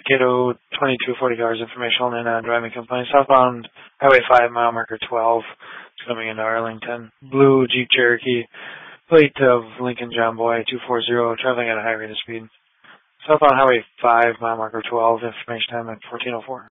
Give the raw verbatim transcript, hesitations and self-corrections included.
Cato twenty-two forty cars, information only on driving complaint. Southbound Highway five, mile marker twelve. It's coming into Arlington. Blue Jeep Cherokee, plate of Lincoln John Boy two forty, traveling at a high rate of speed. Southbound Highway five, mile marker twelve, information time at fourteen oh four.